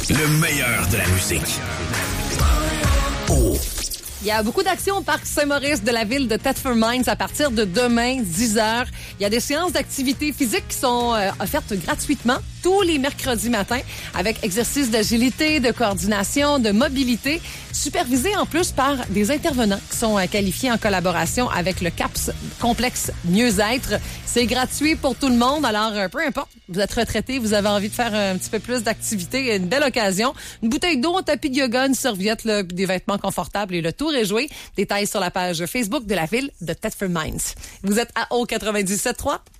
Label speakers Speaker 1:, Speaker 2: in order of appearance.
Speaker 1: Le meilleur de la musique.
Speaker 2: Il y a beaucoup d'actions au Parc Saint-Maurice de la ville de Thetford Mines à partir de demain, 10h. Il y a des séances d'activité physique qui sont offertes gratuitement tous les mercredis matins avec exercices d'agilité, de coordination, de mobilité, supervisés en plus par des intervenants qui sont qualifiés en collaboration avec le CAPS Complexe Mieux-être. C'est gratuit pour tout le monde, alors peu importe, vous êtes retraité, vous avez envie de faire un petit peu plus d'activité, une belle occasion. Une bouteille d'eau, un tapis de yoga, une serviette, là, puis des vêtements confortables et le tour est joué. Détails sur la page Facebook de la ville de Thetford Mines. Vous êtes à O 97.3.